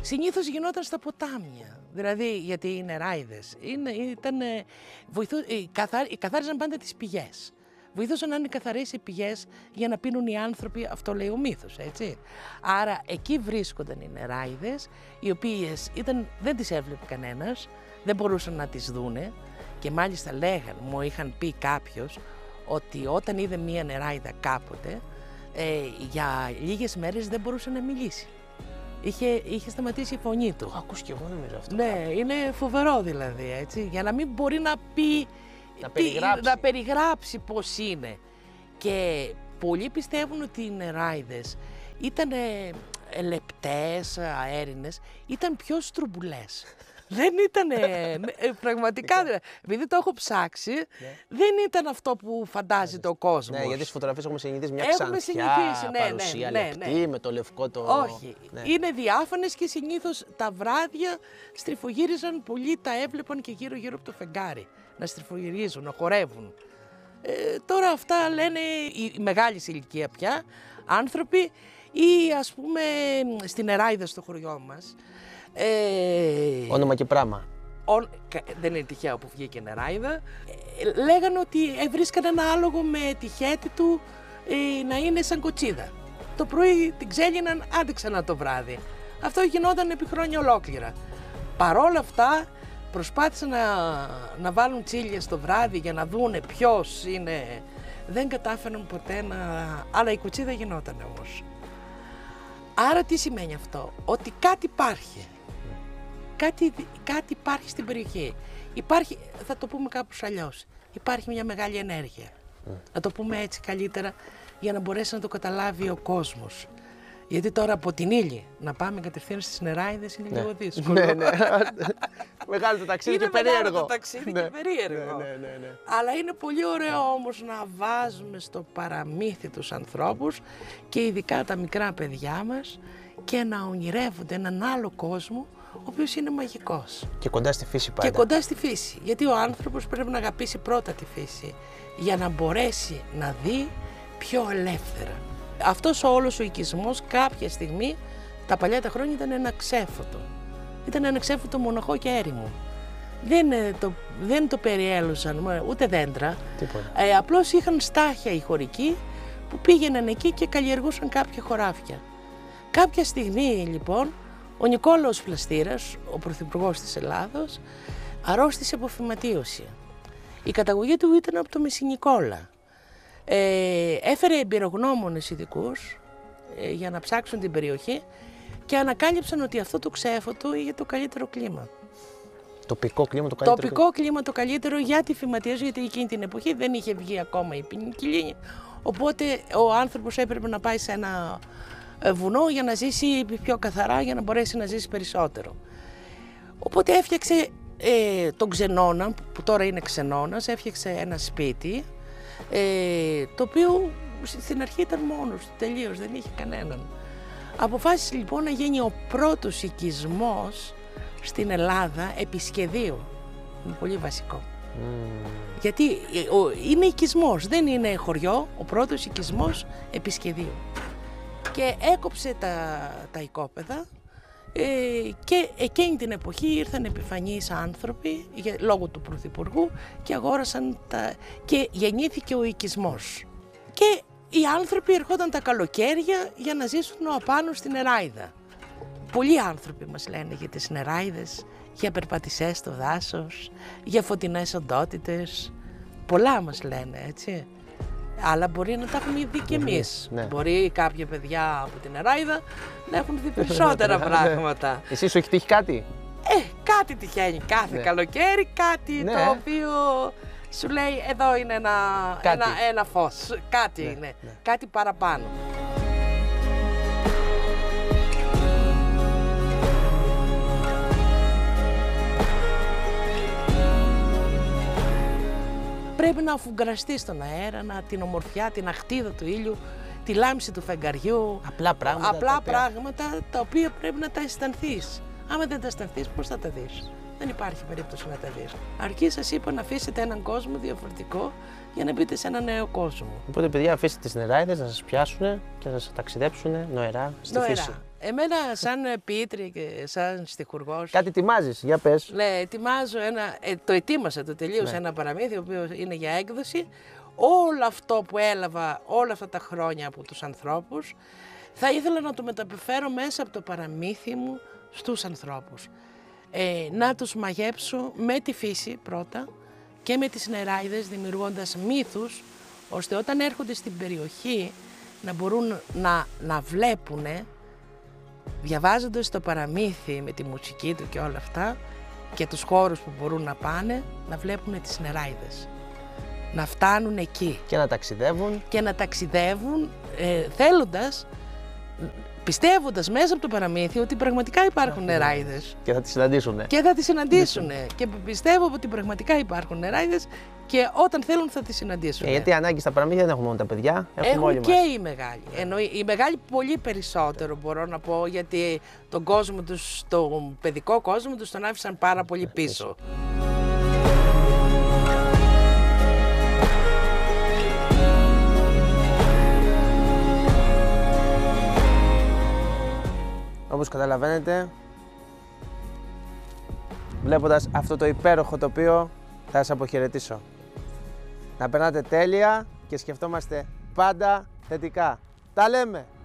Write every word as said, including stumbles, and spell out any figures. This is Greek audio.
Συνήθως γινόταν στα ποτάμια, δηλαδή γιατί οι νεράιδες είναι, ήταν, βοηθού, καθάρι, καθάριζαν πάντα τις πηγές. Βοηθούσαν να είναι καθαρές οι πηγές για να πίνουν οι άνθρωποι, αυτό λέει ο μύθος, έτσι. Άρα εκεί βρίσκονταν οι νεράιδες, οι οποίες ήταν, δεν τις έβλεπε κανένας, δεν μπορούσαν να τις δούνε και μάλιστα λέγαν, μου είχαν πει κάποιος, ότι όταν είδε μία νεράιδα κάποτε, ε, για λίγες μέρες δεν μπορούσε να μιλήσει. Είχε, είχε σταματήσει η φωνή του. Το έχω ακούσει και εγώ νομίζω αυτό. Ναι, κάποιο. Είναι φοβερό δηλαδή, έτσι, για να μην μπορεί να πει, να περιγράψει, να περιγράψει πώς είναι. Και πολλοί πιστεύουν ότι οι νεράιδες ήταν λεπτές, αέρινες, ήταν πιο στρουμπουλές. Δεν ήταν πραγματικά, επειδή το έχω ψάξει, ναι. Δεν ήταν αυτό που φαντάζεται ο κόσμος. Ναι, γιατί στις φωτογραφίες έχουμε συνηθίσει μια έχουμε ξανθιά, ναι, παρουσία ναι, λεπτή, ναι. με το λευκό το... Όχι, ναι. Είναι διάφανες και συνήθως τα βράδια στριφογύριζαν, πολλοί τα έβλεπαν και γύρω γύρω από το φεγγάρι, να στριφογυρίζουν, να χορεύουν. Ε, τώρα αυτά λένε οι μεγάλης ηλικία πια άνθρωποι ή ας πούμε στην Νεράιδα στο χωριό μας. Ε, όνομα και πράγμα. Ο, δεν είναι τυχαίο που βγήκε νεράιδα. Ε, λέγανε ότι βρίσκαν ένα άλογο με τη χέτη του ε, να είναι σαν κοτσίδα. Το πρωί την ξέλιναν, άντε ξανά το βράδυ. Αυτό γινόταν επί χρόνια ολόκληρα. Παρόλα αυτά προσπάθησαν να, να βάλουν τσίλια στο βράδυ για να δούνε ποιος είναι. Δεν κατάφεραν ποτέ να... Αλλά η κοτσίδα γινόταν όμως. Άρα τι σημαίνει αυτό? Ότι κάτι υπάρχει. Κάτι, κάτι υπάρχει στην περιοχή. Υπάρχει, θα το πούμε κάπως αλλιώς, υπάρχει μια μεγάλη ενέργεια. Mm. Να το πούμε έτσι καλύτερα για να μπορέσει να το καταλάβει ο κόσμος. Γιατί τώρα από την Ήλη να πάμε κατευθείαν στις Νεράιδες είναι ναι. λίγο δύσκολο. Ναι, ναι. Μεγάλο το ταξίδι είναι και περίεργο. Μεγάλο το ταξίδι ναι. και περίεργο. Ναι, ναι, ναι, ναι. Αλλά είναι πολύ ωραίο όμως να βάζουμε στο παραμύθι τους ανθρώπους και ειδικά τα μικρά παιδιά μας και να ονειρεύονται έναν άλλο κόσμο ο οποίος είναι μαγικός. Και κοντά στη φύση πάντα. Και κοντά στη φύση. Γιατί ο άνθρωπος πρέπει να αγαπήσει πρώτα τη φύση για να μπορέσει να δει πιο ελεύθερα. Αυτός ο όλος ο οικισμός κάποια στιγμή, τα παλιά τα χρόνια, ήταν ένα ξέφωτο. Ήταν ένα ξέφωτο μοναχό και έρημο. Δεν το, δεν το περιέλουσαν ούτε δέντρα. Ε, απλώς είχαν στάχια οι χωρικοί που πήγαιναν εκεί και καλλιεργούσαν κάποια χωράφια. Κάποια στιγμή λοιπόν ο Νικόλαος Φλαστήρας, ο πρωθυπουργός της Ελλάδος, αρρώστησε από φυματίωση. Η καταγωγή του ήταν από το Μεσσηνικόλα. Ε, έφερε εμπειρογνώμονες ειδικούς ε, για να ψάξουν την περιοχή και ανακάλυψαν ότι αυτό το ξέφωτο είχε το καλύτερο κλίμα. Τοπικό κλίμα το καλύτερο. Τοπικό κλίμα το καλύτερο για τη φυματίωση, γιατί εκείνη την εποχή δεν είχε βγει ακόμα η πινικυλίνη, οπότε ο άνθρωπος έπρεπε να πάει σε ένα βουνό για να ζήσει πιο καθαρά, για να μπορέσει να ζήσει περισσότερο. Οπότε έφτιαξε ε, τον ξενώνα, που τώρα είναι ξενώνας, έφτιαξε ένα σπίτι, ε, το οποίο στην αρχή ήταν μόνος του, τελείως, δεν είχε κανέναν. Αποφάσισε λοιπόν να γίνει ο πρώτος οικισμός στην Ελλάδα επί σχεδίου. Είναι πολύ βασικό. Mm. Γιατί είναι οικισμός, δεν είναι χωριό, ο πρώτος οικισμός επί σχεδίου. Και έκοψε τα, τα οικόπεδα ε, και εκείνη την εποχή ήρθαν επιφανείς άνθρωποι για, λόγω του Πρωθυπουργού και αγόρασαν τα, και γεννήθηκε ο οικισμός. Και οι άνθρωποι ερχόταν τα καλοκαίρια για να ζήσουν απάνω στην Νεράιδα. Πολλοί άνθρωποι μας λένε για τις Νεράιδες, για περπατησές στο δάσος, για φωτεινές οντότητες. Πολλά μας λένε, έτσι. Αλλά μπορεί να τα έχουμε δει και εμείς. Ναι. Μπορεί κάποια παιδιά από την Νεράιδα να έχουν δει περισσότερα πράγματα. Εσύ σου έχει τύχει κάτι? Ε, κάτι τυχαίνει κάθε ναι. καλοκαίρι, κάτι ναι. το οποίο σου λέει εδώ είναι ένα, ένα, ένα φως. Κάτι ναι. είναι, ναι. κάτι παραπάνω. Πρέπει να αφουγκραστεί στον αέρα, να, την ομορφιά, την αχτίδα του ήλιου, τη λάμψη του φεγγαριού. Απλά πράγματα. Απλά τα πράγματα τα οποία πρέπει να τα αισθανθείς. Άμα δεν τα αισθανθείς, πώς θα τα δεις? Δεν υπάρχει περίπτωση να τα δεις. Αρκεί σας είπα να αφήσετε έναν κόσμο διαφορετικό για να μπείτε σε έναν νέο κόσμο. Οπότε, παιδιά, αφήστε τις Νεράιδες να σας πιάσουν και να σας ταξιδέψουν νοερά στη νοερά. φύση. Εμένα σαν ποιήτρια και σαν στιχουργός, Κάτι ετοιμάζεις, για πες. ναι, ετοιμάζω ένα, ε, το ετοίμασα, το τελείωσα, Ναι. ένα παραμύθι, το οποίο είναι για έκδοση. Όλο αυτό που έλαβα όλα αυτά τα χρόνια από τους ανθρώπους, θα ήθελα να το μεταπεφέρω μέσα από το παραμύθι μου στους ανθρώπους. Ε, να τους μαγέψω με τη φύση πρώτα και με τις νεράιδες, δημιουργώντας μύθους, ώστε όταν έρχονται στην περιοχή να μπορούν να, να βλέπουνε, διαβάζοντας το παραμύθι με τη μουσική του και όλα αυτά και τους χώρους που μπορούν να πάνε, να βλέπουν τις νεράιδες, να φτάνουν εκεί Και να ταξιδεύουν. και να ταξιδεύουν ε, θέλοντας, πιστεύοντας μέσα από το παραμύθι ότι πραγματικά υπάρχουν νεράιδες Και θα τις συναντήσουν. και θα τις συναντήσουν και πιστεύω ότι πραγματικά υπάρχουν νεράιδες και όταν θέλουν θα τις συναντήσουν. Ε, γιατί ανάγκη στα παραμύθια δεν έχουμε μόνο τα παιδιά, έχουμε Έχουν όλοι και μας. οι μεγάλοι. Ενώ οι μεγάλοι πολύ περισσότερο μπορώ να πω, γιατί τον κόσμο τους, τον παιδικό κόσμο τους τον άφησαν πάρα πολύ πίσω. Όπως καταλαβαίνετε, βλέποντας αυτό το υπέροχο τοπίο, θα σας αποχαιρετήσω. Να περνάτε τέλεια και σκεφτόμαστε πάντα θετικά. Τα λέμε!